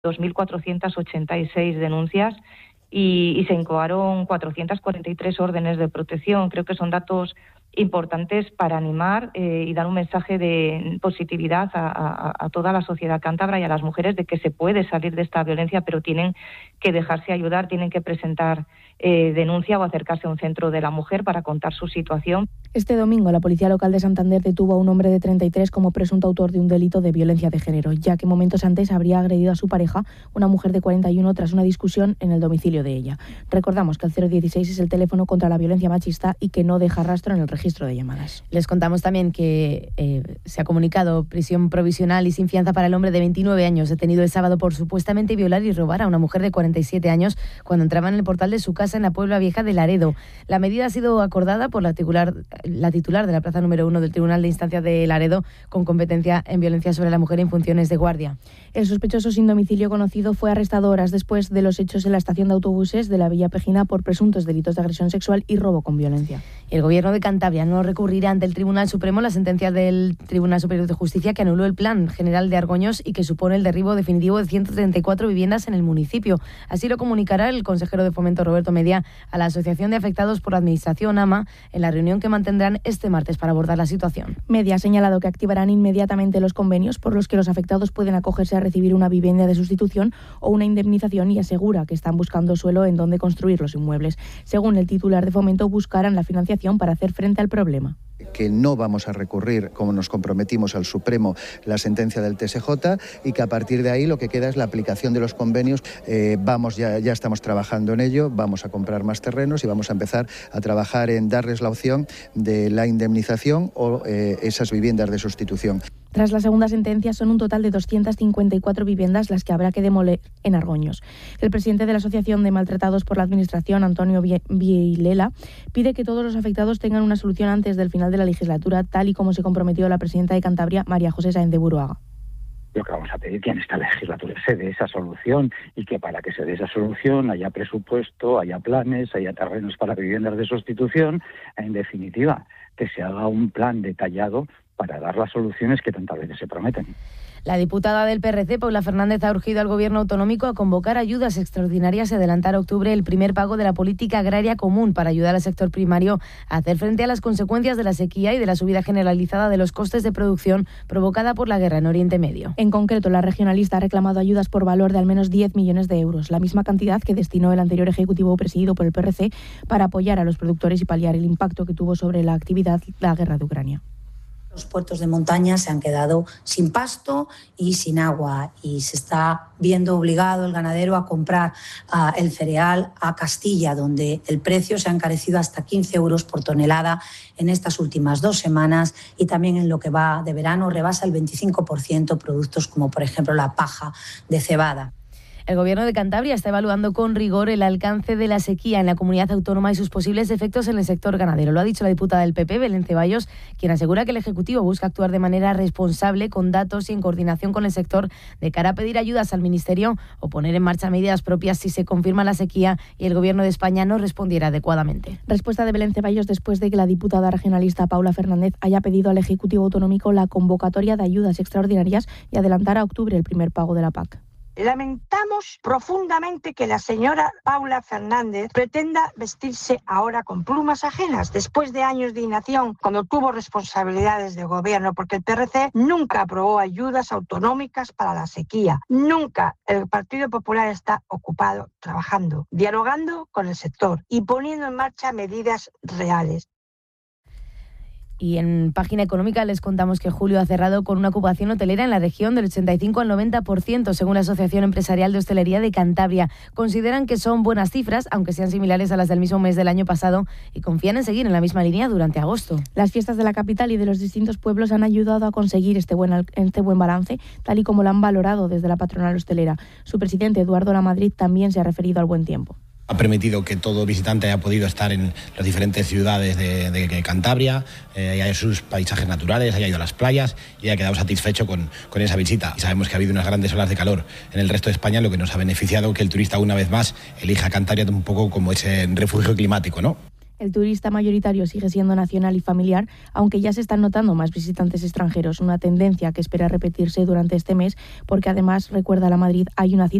2.486 denuncias y se incoaron 443 órdenes de protección. Creo que son datos importantes para animar y dar un mensaje de positividad a toda la sociedad cántabra y a las mujeres de que se puede salir de esta violencia, pero tienen que dejarse ayudar, tienen que presentar denuncia o acercarse a un centro de la mujer para contar su situación. Este domingo, la Policía Local de Santander detuvo a un hombre de 33 como presunto autor de un delito de violencia de género, ya que momentos antes habría agredido a su pareja, una mujer de 41, tras una discusión en el domicilio de ella. Recordamos que el 016 es el teléfono contra la violencia machista y que no deja rastro en el registro de llamadas. Les contamos también que se ha comunicado prisión provisional y sin fianza para el hombre de 29 años, detenido el sábado por supuestamente violar y robar a una mujer de 47 años cuando entraba en el portal de su casa en la Puebla Vieja de Laredo. La medida ha sido acordada por la titular de la plaza número 1 del Tribunal de Instancia de Laredo, con competencia en violencia sobre la mujer en funciones de guardia. El sospechoso sin domicilio conocido fue arrestado horas después de los hechos en la estación de autobuses de la Villa Pejina por presuntos delitos de agresión sexual y robo con violencia. El Gobierno de Cantabria no recurrirá ante el Tribunal Supremo la sentencia del Tribunal Superior de Justicia que anuló el Plan General de Argoños y que supone el derribo definitivo de 134 viviendas en el municipio. Así lo comunicará el consejero de Fomento, Roberto Media, a la Asociación de Afectados por la Administración, AMA, en la reunión que mantendrán este martes para abordar la situación. Media ha señalado que activarán inmediatamente los convenios por los que los afectados pueden acogerse a recibir una vivienda de sustitución o una indemnización y asegura que están buscando suelo en donde construir los inmuebles. Según el titular de Fomento, buscarán la financiación para hacer frente al problema. Que no vamos a recurrir, como nos comprometimos, al Supremo la sentencia del TSJ y que a partir de ahí lo que queda es la aplicación de los convenios. Ya estamos trabajando en ello, vamos a comprar más terrenos y vamos a empezar a trabajar en darles la opción de la indemnización o esas viviendas de sustitución. Tras la segunda sentencia, son un total de 254 viviendas las que habrá que demoler en Argoños. El presidente de la Asociación de Maltratados por la Administración, Antonio Vilela, pide que todos los afectados tengan una solución antes del final de la legislatura, tal y como se comprometió la presidenta de Cantabria, María José Sáenz de Buruaga. Lo que vamos a pedir que en esta legislatura se dé esa solución y que para que se dé esa solución haya presupuesto, haya planes, haya terrenos para viviendas de sustitución, en definitiva, que se haga un plan detallado para dar las soluciones que tantas veces se prometen. La diputada del PRC, Paula Fernández, ha urgido al Gobierno autonómico a convocar ayudas extraordinarias y adelantar a octubre el primer pago de la política agraria común para ayudar al sector primario a hacer frente a las consecuencias de la sequía y de la subida generalizada de los costes de producción provocada por la guerra en Oriente Medio. En concreto, la regionalista ha reclamado ayudas por valor de al menos 10 millones de euros, la misma cantidad que destinó el anterior Ejecutivo presidido por el PRC para apoyar a los productores y paliar el impacto que tuvo sobre la actividad la guerra de Ucrania. Los puertos de montaña se han quedado sin pasto y sin agua y se está viendo obligado el ganadero a comprar el cereal a Castilla, donde el precio se ha encarecido hasta 15 euros por tonelada en estas últimas 2 semanas y también en lo que va de verano rebasa el 25% productos como por ejemplo la paja de cebada. El Gobierno de Cantabria está evaluando con rigor el alcance de la sequía en la comunidad autónoma y sus posibles efectos en el sector ganadero. Lo ha dicho la diputada del PP, Belén Ceballos, quien asegura que el Ejecutivo busca actuar de manera responsable, con datos y en coordinación con el sector, de cara a pedir ayudas al Ministerio o poner en marcha medidas propias si se confirma la sequía y el Gobierno de España no respondiera adecuadamente. Respuesta de Belén Ceballos después de que la diputada regionalista Paula Fernández haya pedido al Ejecutivo autonómico la convocatoria de ayudas extraordinarias y adelantar a octubre el primer pago de la PAC. Lamentamos profundamente que la señora Paula Fernández pretenda vestirse ahora con plumas ajenas, después de años de inacción, cuando tuvo responsabilidades de gobierno, porque el PRC nunca aprobó ayudas autonómicas para la sequía. Nunca. El Partido Popular está ocupado, trabajando, dialogando con el sector y poniendo en marcha medidas reales. Y en página económica les contamos que julio ha cerrado con una ocupación hotelera en la región del 85 al 90%, según la Asociación Empresarial de Hostelería de Cantabria. Consideran que son buenas cifras, aunque sean similares a las del mismo mes del año pasado, y confían en seguir en la misma línea durante agosto. Las fiestas de la capital y de los distintos pueblos han ayudado a conseguir este buen balance, tal y como lo han valorado desde la patronal hostelera. Su presidente, Eduardo Lamadrid, también se ha referido al buen tiempo. Ha permitido que todo visitante haya podido estar en las diferentes ciudades de Cantabria, haya sus paisajes naturales, haya ido a las playas y haya quedado satisfecho con esa visita. Y sabemos que ha habido unas grandes olas de calor en el resto de España, lo que nos ha beneficiado que el turista una vez más elija Cantabria un poco como ese refugio climático, ¿no? El turista mayoritario sigue siendo nacional y familiar, aunque ya se están notando más visitantes extranjeros, una tendencia que espera repetirse durante este mes, porque además, recuerda la Madrid, hay una cita